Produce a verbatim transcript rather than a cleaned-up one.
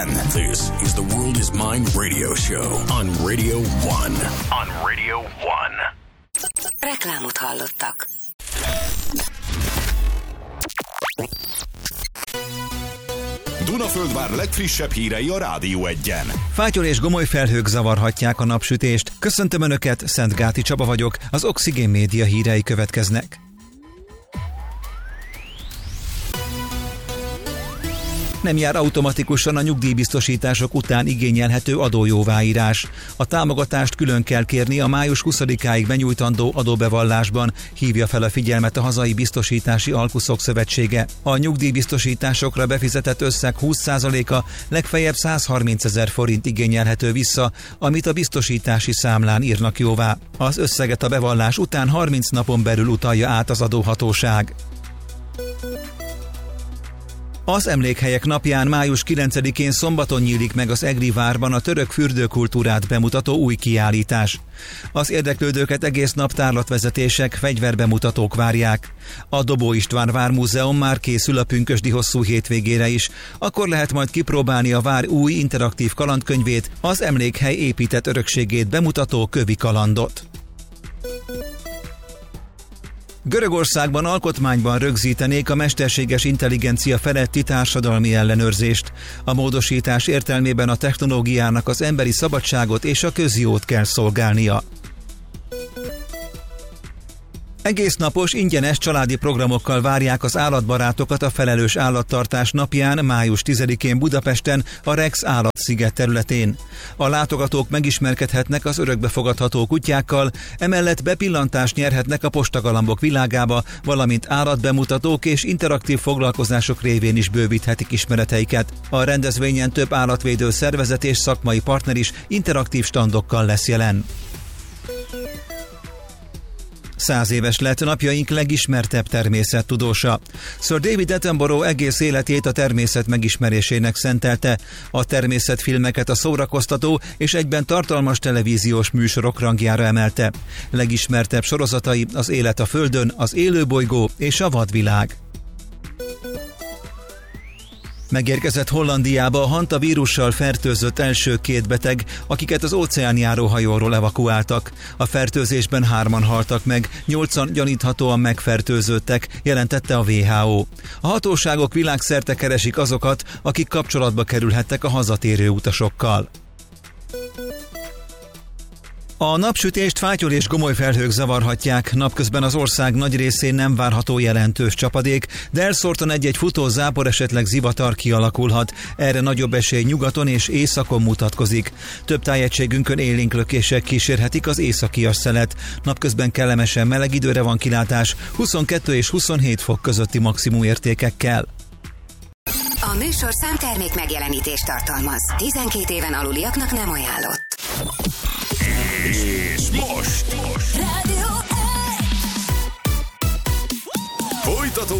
This is the World is Mine radio show on Radio One. On Radio One. Reklámot hallottak. Dunaföldvár legfrissebb hírei a Rádió Egyen. Fátyol és gomoly felhők zavarhatják a napsütést. Köszöntöm Önöket, Szentgáti Csaba vagyok, az Oxigén Média hírei következnek. Nem jár automatikusan a nyugdíjbiztosítások után igényelhető adójóváírás. A támogatást külön kell kérni a május huszadikáig benyújtandó adóbevallásban, hívja fel a figyelmet a Hazai Biztosítási Alkuszok Szövetsége. A nyugdíjbiztosításokra befizetett összeg húsz százaléka, legfeljebb százharmincezer forint igényelhető vissza, amit a biztosítási számlán írnak jóvá. Az összeget a bevallás után harminc napon belül utalja át az adóhatóság. Az Emlékhelyek napján május kilencedikén szombaton nyílik meg az Egri várban a török fürdőkultúrát bemutató új kiállítás. Az érdeklődőket egész nap tárlatvezetések, fegyverbemutatók várják. A Dobó István Vármúzeum már készül a pünkösdi hosszú hétvégére is, akkor lehet majd kipróbálni a vár új interaktív kalandkönyvét, az emlékhely épített örökségét bemutató kövi kalandot. Görögországban alkotmányban rögzítenék a mesterséges intelligencia feletti társadalmi ellenőrzést. A módosítás értelmében a technológiának az emberi szabadságot és a közjót kell szolgálnia. Egész napos, ingyenes családi programokkal várják az állatbarátokat a felelős állattartás napján, május tizedikén Budapesten, a Rex állatsziget területén. A látogatók megismerkedhetnek az örökbefogadható kutyákkal, emellett bepillantást nyerhetnek a postagalambok világába, valamint állatbemutatók és interaktív foglalkozások révén is bővíthetik ismereteiket. A rendezvényen több állatvédő szervezet és szakmai partner is interaktív standokkal lesz jelen. Száz éves lett napjaink legismertebb természettudósa. Sir David Attenborough egész életét a természet megismerésének szentelte. A természetfilmeket a szórakoztató és egyben tartalmas televíziós műsorok rangjára emelte. Legismertebb sorozatai az Élet a Földön, az Élőbolygó és a Vadvilág. Megérkezett Hollandiába a hantavírussal fertőzött első két beteg, akiket az óceánjáró hajóról evakuáltak. A fertőzésben hárman haltak meg, nyolcan gyaníthatóan megfertőzöttek, jelentette a dupla vé há ó. A hatóságok világszerte keresik azokat, akik kapcsolatba kerülhettek a hazatérő utasokkal. A napsütést fátyol és gomoly felhők zavarhatják, napközben az ország nagy részén nem várható jelentős csapadék, de elszórtan egy-egy futó zápor, esetleg zivatar kialakulhat. Erre nagyobb esély nyugaton és északon mutatkozik. Több tájegységünkön élénk lökések kísérhetik az északias szelet. Napközben kellemesen meleg időre van kilátás, huszonkettő és huszonhét fok közötti maximum értékekkel. A műsor számtermék megjelenítést tartalmaz. tizenkét éven aluliaknak nem ajánlott. És most, most